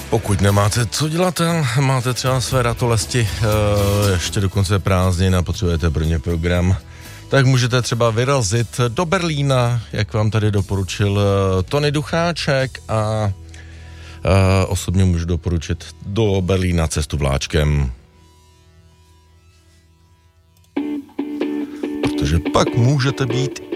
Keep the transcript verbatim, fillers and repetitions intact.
Pokud nemáte co dělat, máte třeba své ratolesti ještě do konce prázdnin a potřebujete pro ně program, tak můžete třeba vyrazit do Berlína, jak vám tady doporučil Tony Ducháček, a osobně můžu doporučit do Berlína cestu vláčkem. Protože pak můžete být